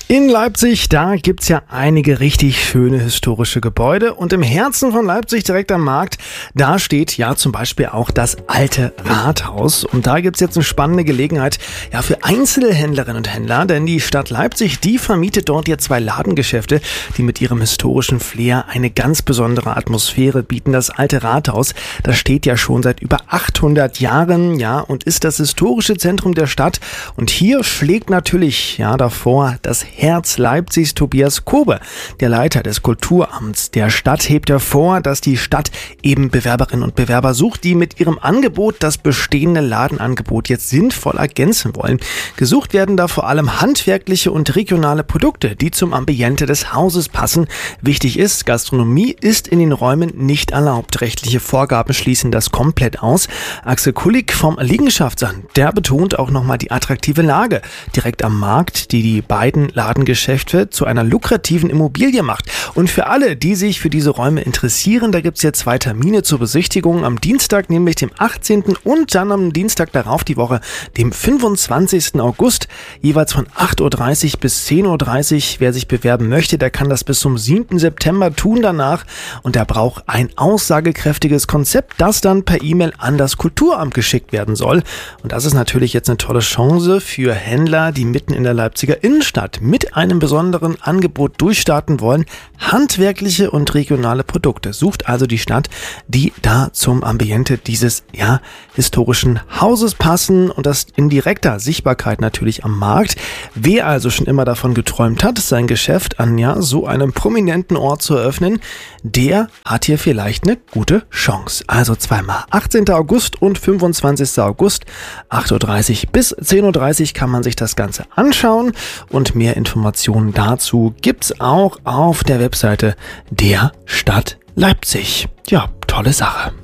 In Leipzig, da gibt's ja einige richtig schöne historische Gebäude und im Herzen von Leipzig direkt am Markt, da steht ja zum Beispiel auch das alte Rathaus und da gibt's jetzt eine spannende Gelegenheit ja für Einzelhändlerinnen und Händler, denn die Stadt Leipzig, die vermietet dort jetzt 2 Ladengeschäfte, die mit ihrem historischen Flair eine ganz besondere Atmosphäre bieten. Das alte Rathaus, das steht ja schon seit über 800 Jahren, ja, und ist das historische Zentrum der Stadt und hier schlägt natürlich ja davor das Herz Leipzigs Tobias Kobe, der Leiter des Kulturamts der Stadt, hebt hervor, dass die Stadt eben Bewerberinnen und Bewerber sucht, die mit ihrem Angebot das bestehende Ladenangebot jetzt sinnvoll ergänzen wollen. Gesucht werden da vor allem handwerkliche und regionale Produkte, die zum Ambiente des Hauses passen. Wichtig ist, Gastronomie ist in den Räumen nicht erlaubt. Rechtliche Vorgaben schließen das komplett aus. Axel Kulik vom Liegenschaftsamt, der betont auch nochmal die attraktive Lage direkt am Markt, die beiden Ladengeschäfte zu einer lukrativen Immobilie macht. Und für alle, die sich für diese Räume interessieren, da gibt's jetzt 2 Termine zur Besichtigung. Am Dienstag, nämlich dem 18. und dann am Dienstag darauf die Woche, dem 25. August, jeweils von 8.30 Uhr bis 10.30 Uhr. Wer sich bewerben möchte, der kann das bis zum 7. September tun danach. Und der braucht ein aussagekräftiges Konzept, das dann per E-Mail an das Kulturamt geschickt werden soll. Und das ist natürlich jetzt eine tolle Chance für Händler, die mitten in der Leipziger Innenstadt mit einem besonderen Angebot durchstarten wollen. Handwerkliche und regionale Produkte sucht also die Stadt, die da zum Ambiente dieses historischen Hauses passen und das in direkter Sichtbarkeit natürlich am Markt. Wer also schon immer davon geträumt hat, sein Geschäft an so einem prominenten Ort zu eröffnen, der hat hier vielleicht eine gute Chance. Also zweimal 18. August und 25. August, 8.30 Uhr bis 10.30 Uhr kann man sich das Ganze anschauen und mehr Informationen dazu gibt's auch auf der Webseite der Stadt Leipzig. Ja, tolle Sache.